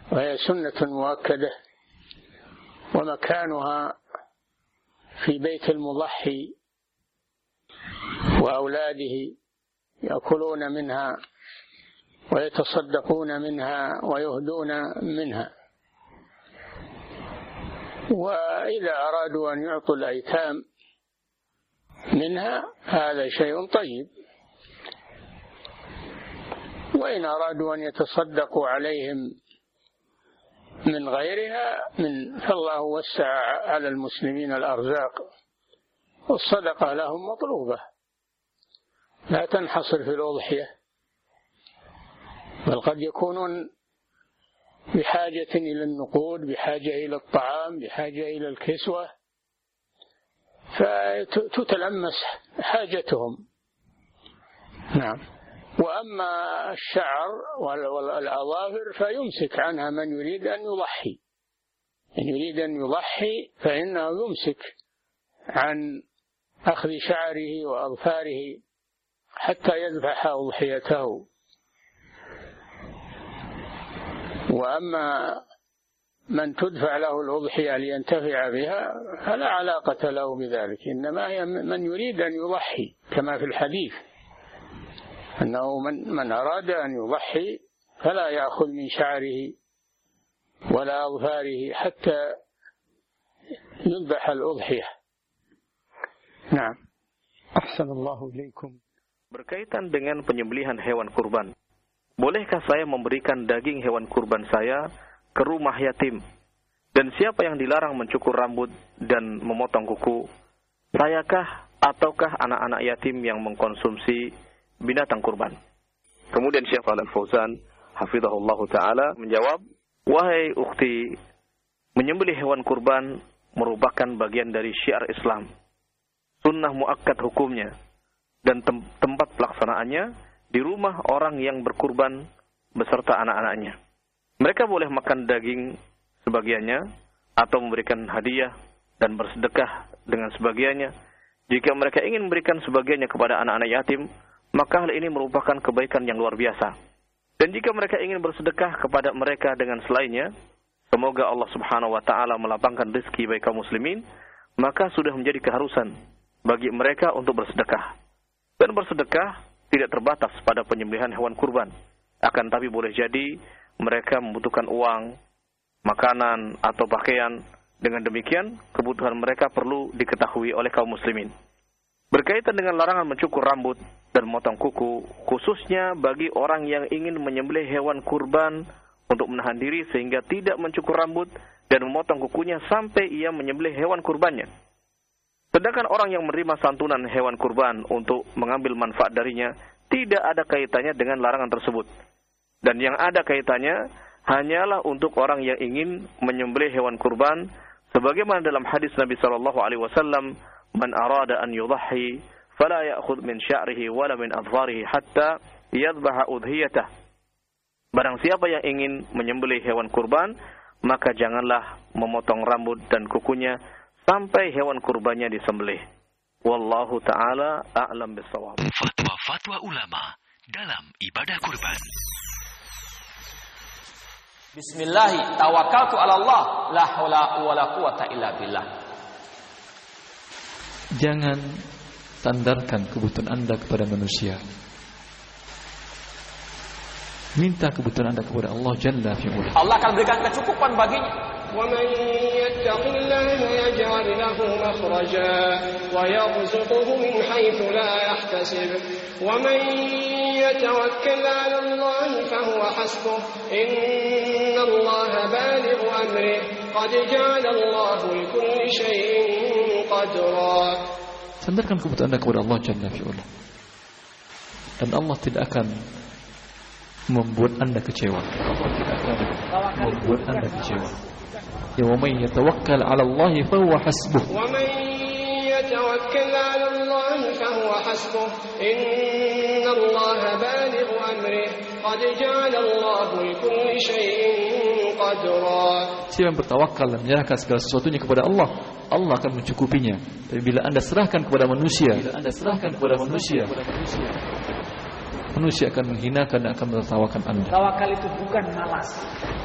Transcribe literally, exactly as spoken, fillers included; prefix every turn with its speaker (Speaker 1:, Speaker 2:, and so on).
Speaker 1: وهي سنة مؤكدة، ومكانها في بيت المضحي وأولاده يأكلون منها ويتصدقون منها ويهدون منها. وإذا أرادوا أن يعطوا الأيتام منها هذا شيء طيب، وإن أرادوا أن يتصدقوا عليهم من غيرها من فالله وسع على المسلمين الأرزاق، والصدقة لهم مطلوبة، لا تنحصر في الأضحية، بل قد يكونون بحاجة إلى النقود، بحاجة إلى الطعام، بحاجة إلى الكسوة، فتتلمس حاجتهم. نعم. وأما الشعر والأظافر فيمسك عنها من يريد أن يضحي، من يريد أن يضحي فإنه يمسك عن أخذ شعره وأظفاره حتى يذبح أضحيته. وأما من تدفع له الأضحية لينتفع بها فلا علاقة له بذلك، إنما هي من يريد أن يضحي، كما في الحديث أنه من, من أراد أن يضحي فلا يأخذ من شعره ولا أظفاره حتى يذبح الأضحية. نعم. أحسن الله إليكم.
Speaker 2: Berkaitan dengan penyembelihan hewan kurban, bolehkah saya memberikan daging hewan kurban saya ke rumah yatim? Dan siapa yang dilarang mencukur rambut dan memotong kuku? Sayakah ataukah anak-anak yatim yang mengkonsumsi binatang kurban? Kemudian Syekh Shalih Al-Fauzan hafizahullah taala menjawab, wahai ukhti, menyembelih hewan kurban merupakan bagian dari syiar Islam, sunnah muakkad hukumnya, dan tem- tempat pelaksanaannya di rumah orang yang berkurban beserta anak-anaknya. Mereka boleh makan daging sebagiannya atau memberikan hadiah dan bersedekah dengan sebagiannya. Jika mereka ingin memberikan sebagiannya kepada anak-anak yatim, maka hal ini merupakan kebaikan yang luar biasa. Dan jika mereka ingin bersedekah kepada mereka dengan selainnya, semoga Allah Subhanahu wa taala melapangkan rezeki bagi kaum muslimin, maka sudah menjadi keharusan bagi mereka untuk bersedekah. Dan bersedekah tidak terbatas pada penyembelihan hewan kurban, akan tapi boleh jadi mereka membutuhkan uang, makanan, atau pakaian. Dengan demikian, kebutuhan mereka perlu diketahui oleh kaum muslimin. Berkaitan dengan larangan mencukur rambut dan memotong kuku, khususnya bagi orang yang ingin menyembelih hewan kurban untuk menahan diri sehingga tidak mencukur rambut dan memotong kukunya sampai ia menyembelih hewan kurbannya. Sedangkan orang yang menerima santunan hewan kurban untuk mengambil manfaat darinya, tidak ada kaitannya dengan larangan tersebut. Dan yang ada kaitannya hanyalah untuk orang yang ingin menyembelih hewan kurban, sebagaimana dalam hadis Nabi sallallahu alaihi wasallam, "Man arada an yudhhi fala ya'khudh min sya'rihi wala min adfarihi hatta yadhbaha udhiyatah." Barang siapa yang ingin menyembelih hewan kurban, maka janganlah memotong rambut dan kukunya sampai hewan kurbannya disembelih. Wallahu ta'ala a'lam bissawab.
Speaker 3: Fatwa-fatwa ulama dalam ibadah kurban.
Speaker 4: Bismillahi tawakkaltu ala Allah, la haula wala quwata illa billah.
Speaker 5: Jangan sandarkan kebutuhan Anda kepada manusia. Minta kebutuhan Anda kepada Allah Jalla fi'ula.
Speaker 4: Allah akan berikan kecukupan baginya.
Speaker 6: وَمَن يَتَّقِ اللَّهَ يَجْعَلْ لَهُ مَخْرَجًا وَيَرْزُقْهُ مِنْ حَيْثُ لَا يَحْتَسِبُ وَمَن يَتَوَكَّلْ عَلَى اللَّهِ فَهُوَ حَسْبُهُ إِنَّ اللَّهَ بَالِغُ أَمْرِهِ قَدْ جَعَلَ اللَّهُ لِكُلِّ شَيْءٍ قَدْرًا.
Speaker 5: Sandarkan kebutuhan Anda kepada Allah Jalla fi'ula, dan Allah tidak akan membuat Anda kecewa. Allah tidak akan membuat Anda kecewa. Ya wa may yatawakkal 'ala Allah fa huwa hasbuh.
Speaker 6: Wa may yatawakkal 'ala Allah fa huwa hasbuh. Inna Allah balighu amrihi qad ja'ala Allah likulli shay'in qadra.
Speaker 5: Siapa yang bertawakal dan menyerahkan segala sesuatunya kepada Allah, Allah akan mencukupinya. Tapi bila Anda serahkan kepada manusia, bila Anda serahkan kepada manusia, manusia akan menghinakan dan akan menertawakan Anda.
Speaker 7: Tawakal itu bukan malas.